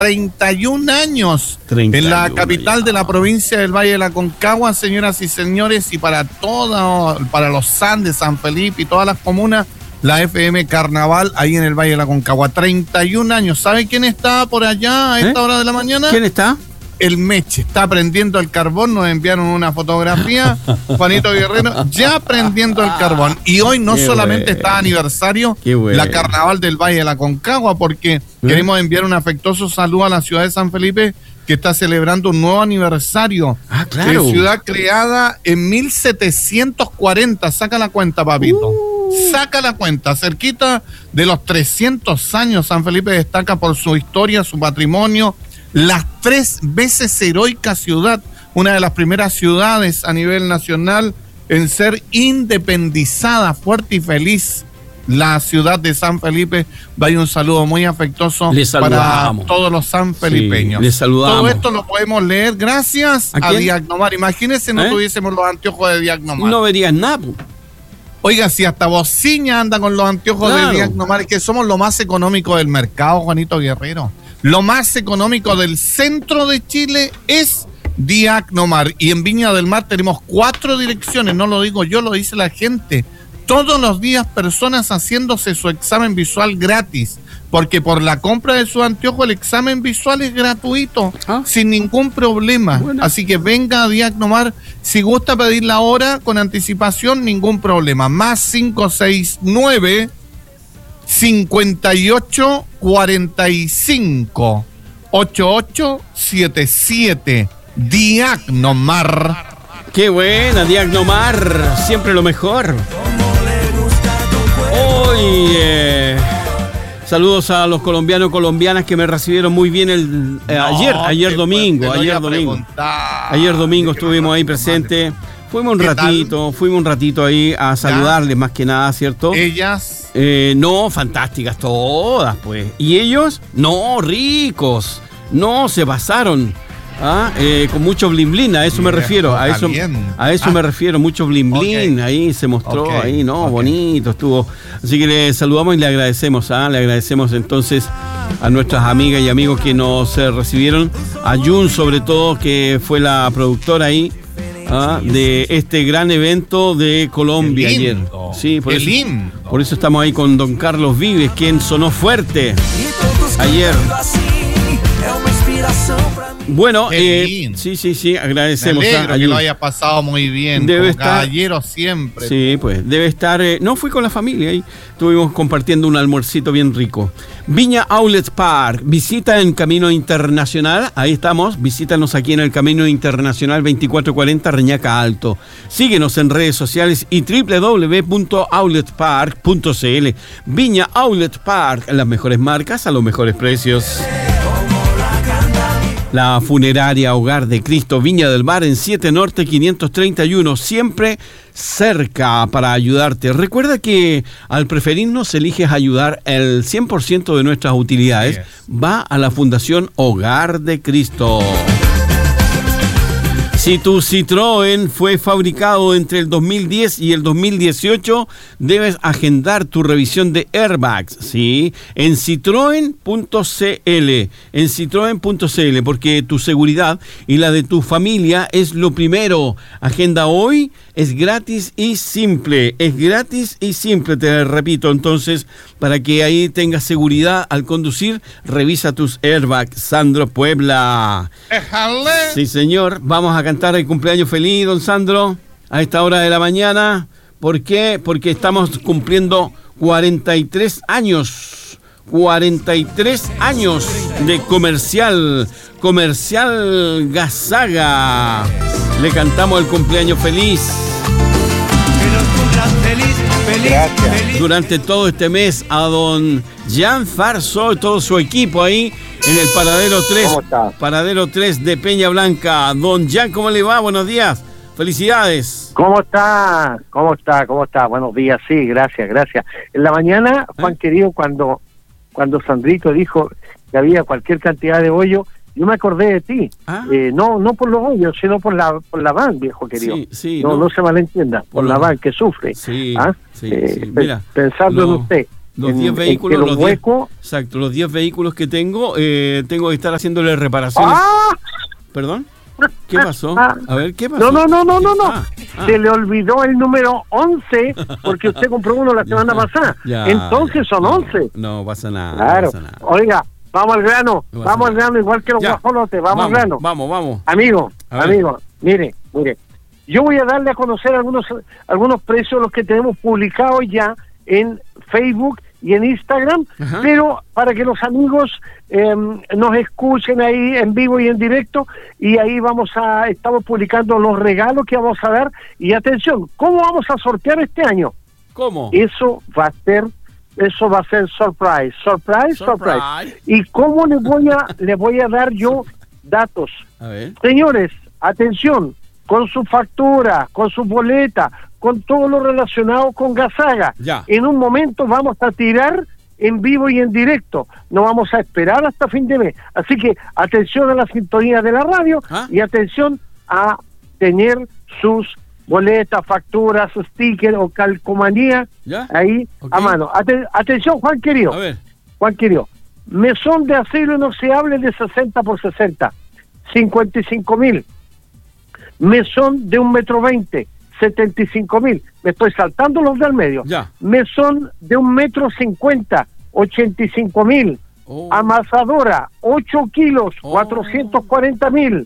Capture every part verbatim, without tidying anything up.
treinta y un años treinta y uno en la capital años. de la provincia del Valle de la Concagua, señoras y señores, y para todo, para los Andes, San Felipe y todas las comunas, la F M Carnaval ahí en el Valle de la Concagua. treinta y un años. ¿Sabe quién está por allá a esta ¿Eh? hora de la mañana? ¿Quién está? El Meche, está prendiendo el carbón, nos enviaron una fotografía, Juanito Guerrero, ya prendiendo el carbón. Y hoy no Qué solamente bueno. está aniversario Qué bueno. la Carnaval del Valle de la Concagua, porque ¿Eh? queremos enviar un afectuoso saludo a la ciudad de San Felipe, que está celebrando un nuevo aniversario. Ah, claro. Eh, ciudad creada en mil setecientos cuarenta, saca la cuenta, papito. Uh. Saca la cuenta, cerquita de los trescientos años, San Felipe destaca por su historia, su patrimonio, las tres veces heroica ciudad, una de las primeras ciudades a nivel nacional en ser independizada, fuerte y feliz. La ciudad de San Felipe, vaya un saludo muy afectuoso Les para saludamos. todos los sanfelipeños. Sí, les saludamos. Todo esto lo podemos leer gracias ¿A a, quién? Diagnomar. Imagínense no ¿Eh? tuviésemos los anteojos de Diagnomar. No verías nada. po. Oiga, si hasta Bociña anda con los anteojos Claro. de Diagnomar, que somos lo más económico del mercado, Juanito Guerrero. Lo más económico del centro de Chile es Diagnomar. Y en Viña del Mar tenemos cuatro direcciones, no lo digo yo, lo dice la gente. Todos los días personas haciéndose su examen visual gratis, porque por la compra de su anteojo el examen visual es gratuito, Ah. sin ningún problema. Bueno. Así que venga a Diagnomar, si gusta pedir la hora con anticipación, ningún problema. Más cinco seis nueve, cincuenta y ocho, cuarenta y cinco, ochenta y ocho setenta y siete. Diagnomar. Qué buena, Diagnomar. Siempre lo mejor. Oye. Saludos a los colombianos y colombianas que me recibieron muy bien el eh, No, ayer, ayer te- domingo, te voy ayer a domingo. preguntar. Ayer domingo ¿De qué estuvimos me ahí preguntas, presentes. Fuimos un ¿Qué ratito, fuimos un ratito ahí a saludarles más que nada, ¿cierto? Ellas. Eh, no, fantásticas todas, pues. ¿Y ellos? No, ricos. No, se pasaron. ¿Ah? Eh, con mucho blin blin, a eso me Mira, refiero. A eso, bien. a eso Ah. me refiero, mucho blin blin. Ok. Ahí se mostró, Ok, ahí, ¿no? ok. Bonito estuvo. Así que le saludamos y le agradecemos, ¿ah? Le agradecemos entonces a nuestras amigas y amigos que nos eh, recibieron. A Jun, sobre todo, que fue la productora ahí. ¿Ah? De este gran evento de Colombia Qué ayer. lindo, Sí, por qué eso, lindo. por eso estamos ahí con don Carlos Vives, quien sonó fuerte ayer. Bueno, Qué eh, lindo. sí, sí, sí, Me agradecemos. alegro a- a que Jun. lo haya pasado muy bien. Debe como estar- caballero siempre. Sí, pues debe estar. eh, no, fui con la familia ahí. Estuvimos compartiendo un almuercito bien rico. Viña Outlet Park. Visita en Camino Internacional. Ahí estamos. Visítanos aquí en el Camino Internacional veinticuatro cuarenta Reñaca Alto. Síguenos en redes sociales y doble u doble u doble u punto outlet park punto c l. Viña Outlet Park. Las mejores marcas a los mejores precios. La funeraria Hogar de Cristo Viña del Mar en siete Norte quinientos treinta y uno, siempre cerca para ayudarte. Recuerda que al preferirnos eliges ayudar, el cien por ciento de nuestras utilidades Yes. va a la Fundación Hogar de Cristo. Si tu Citroën fue fabricado entre el dos mil diez y el dos mil dieciocho, debes agendar tu revisión de airbags, ¿sí? En citroen punto c l, en citroen punto c l, porque tu seguridad y la de tu familia es lo primero. Agenda hoy, es gratis y simple, es gratis y simple, te repito. Entonces, para que ahí tengas seguridad al conducir, revisa tus airbags. Sandro Puebla. Déjale. Sí, señor. Vamos a cantar el cumpleaños feliz, don Sandro, a esta hora de la mañana. ¿Por qué? Porque estamos cumpliendo cuarenta y tres años. cuarenta y tres años de comercial. Comercial Gazaga. Le cantamos el cumpleaños feliz. Gracias. Durante todo este mes a don Jan Farso y todo su equipo ahí en el Paradero tres. ¿Cómo está? Paradero tres de Peña Blanca. Don Jan, ¿cómo le va? Buenos días. Felicidades. ¿Cómo está? ¿Cómo está? ¿Cómo está? Buenos días, sí, gracias, gracias. En la mañana, Juan ¿Eh? querido, cuando cuando Sandrito dijo que había cualquier cantidad de hoyo, yo me acordé de ti. Ah. Eh, no no por los hoyos, sino por la por la van, viejo querido. Sí, sí, no, no. no se malentienda, por, Por la la- van que sufre. Sí, ¿Ah? sí, Eh, sí. pe- Mira, pensando lo- en usted. Los en- diez en vehículos, que los los diez, huecos... exacto, los diez vehículos que tengo, eh, tengo que estar haciéndole reparaciones. ¡Ah! ¿Perdón? ¿Qué pasó? Ah. A ver, ¿qué pasó? No, no, no, no, no, no. Ah, ah. Se le olvidó el número once porque usted compró uno la semana pasada. Ya, Entonces ya. son No, once. No pasa nada. Claro. No pasa nada. Oiga, vamos al grano. No pasa Vamos al nada. grano, igual que los Ya. guajolotes. Vamos, al grano. Vamos, vamos. Amigo, A ver. amigo, mire, mire. Yo voy a darle a conocer algunos algunos precios, los que tenemos publicados ya en Facebook y en Instagram, Ajá. pero para que los amigos eh, nos escuchen ahí en vivo y en directo, y ahí vamos a, estamos publicando los regalos que vamos a dar. Y atención, ¿cómo vamos a sortear este año? ¿Cómo? Eso va a ser, eso va a ser surprise, surprise, surprise. Surprise. ¿Y cómo les voy a, les voy a dar yo datos? A ver. Señores, atención, con su factura, con su boleta, con todo lo relacionado con Gasaga. Ya. En un momento vamos a tirar en vivo y en directo. No vamos a esperar hasta fin de mes. Así que atención a la sintonía de la radio ¿Ah? y atención a tener sus boletas, facturas, stickers o calcomanía ¿Ya? ahí Ok. a mano. Aten- atención, Juan querido. A ver. Juan querido, mesón de acero inoxidable de sesenta por sesenta, cincuenta y cinco mil. Mesón de un metro veinte, setenta y cinco mil. Me estoy saltando los del medio. Ya. Mesón de un metro cincuenta, ochenta y cinco mil. Oh. Amasadora, ocho kilos, Oh. cuatrocientos cuarenta mil.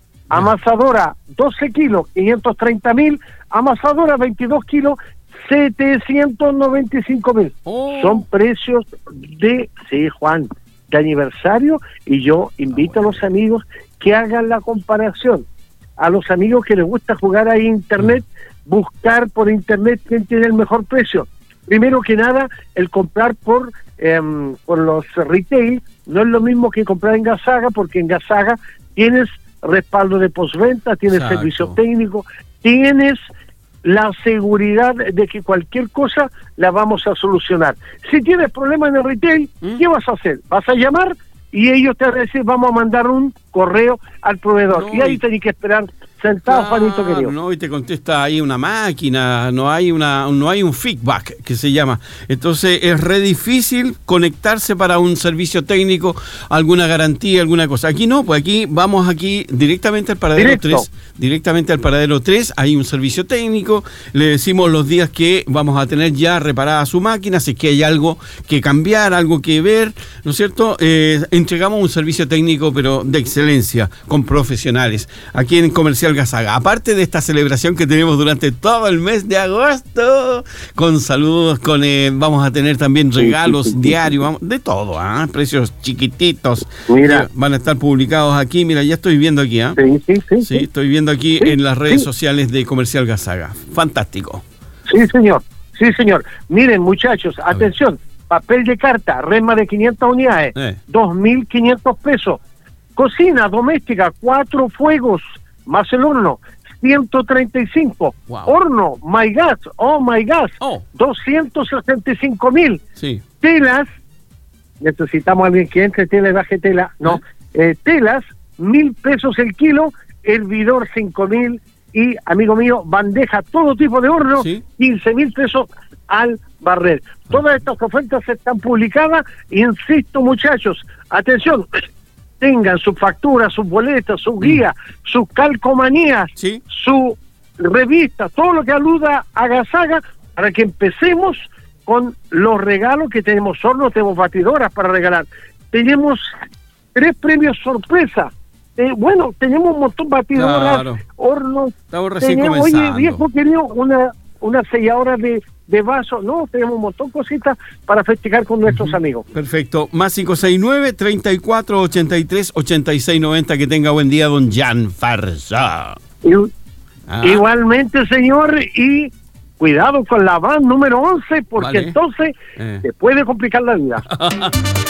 Amasadora, doce kilos, quinientos treinta mil. Amasadora, veintidós kilos, setecientos noventa y cinco mil. Oh. Son precios de, sí, Juan, de aniversario, y yo invito a los amigos que hagan la comparación. A los amigos que les gusta jugar ahí internet, buscar por internet quién tiene el mejor precio. Primero que nada, el comprar por, eh, por los retail no es lo mismo que comprar en Gasaga, porque en Gasaga tienes respaldo de postventa, tienes Exacto. servicio técnico, tienes la seguridad de que cualquier cosa la vamos a solucionar. Si tienes problemas en el retail, ¿Mm? ¿qué vas a hacer? Vas a llamar y ellos te van a decir, vamos a mandar un correo al proveedor. No, y ahí y- tenés que esperar sentado, Juanito querido. No, y te contesta ahí una máquina, no hay una, no hay un feedback que se llama. Entonces es re difícil conectarse para un servicio técnico, alguna garantía, alguna cosa. Aquí no, pues aquí vamos aquí directamente al paradero Directo. tres, directamente al paradero tres, hay un servicio técnico, le decimos los días que vamos a tener ya reparada su máquina, si es que hay algo que cambiar, algo que ver, ¿no es cierto? Eh, entregamos un servicio técnico, pero de excelencia, con profesionales, aquí en Comercial Gasaga. Aparte de esta celebración que tenemos durante todo el mes de agosto, con saludos, con eh, vamos a tener también regalos diarios, vamos, de todo, ¿ah? Precios chiquititos. Mira. Eh, van a estar publicados aquí, mira, ya estoy viendo aquí, ¿ah? Sí, sí, sí. Sí, estoy viendo aquí Sí, en las redes sí. sociales de Comercial Gasaga. Fantástico. Sí, señor. Sí, señor. Miren, muchachos, atención. Papel de carta, Resma de quinientas unidades, Eh. dos mil quinientos pesos. Cocina doméstica, cuatro fuegos, más el horno, ciento treinta y cinco. Wow. Horno, my gas, oh my gas, Oh. doscientos sesenta y cinco mil. Sí. Telas, necesitamos a alguien que entre tela y baje tela, no, eh, telas, mil pesos el kilo, hervidor cinco mil, y, amigo mío, bandeja, todo tipo de horno, Sí. quince mil pesos al barrer. Todas estas ofertas están publicadas, insisto, muchachos, atención, tengan sus facturas, sus boletas, sus guías, sus calcomanías, Sí. su revista, todo lo que aluda a Gasaga, para que empecemos con los regalos que tenemos. Hornos, tenemos batidoras para regalar, tenemos tres premios sorpresa. Eh, bueno, tenemos un montón de batidoras, Claro. hornos. Estamos recién Tenemos, oye, comenzando. viejo querido, una, una selladora de, de vaso. No, tenemos un montón de cositas para festejar con nuestros amigos. Perfecto. Más cinco seis nueve, treinta y cuatro, ochenta y tres, ochenta y seis, noventa. Que tenga buen día, don Jan Farsa. Y- Ah. Igualmente, señor, y cuidado con la van número once, porque Vale. entonces Eh. se puede complicar la vida.